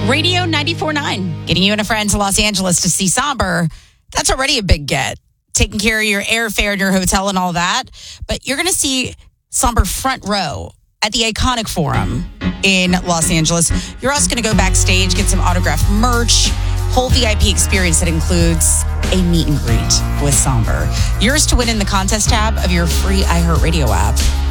Radio 94.9, getting you and a friend to Los Angeles to see Somber. That's already a big get. Taking care of your airfare and your hotel and all that. But you're going to see Somber front row at the Iconic Forum in Los Angeles. You're also going to go backstage, get some autographed merch, whole VIP experience that includes a meet and greet with Somber. Yours to win in the contest tab of your free iHeartRadio app.